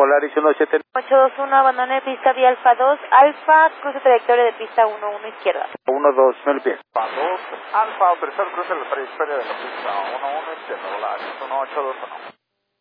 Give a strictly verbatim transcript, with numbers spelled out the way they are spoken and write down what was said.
Polaris uno siete. ocho dos uno, abandone pista vía Alfa dos, Alfa, cruce trayectoria de pista uno uno izquierda. uno dos, no le pie. Alfa dos, Alfa, autorizar cruce de la trayectoria de la pista uno uno izquierda, Polaris uno ocho dos uno.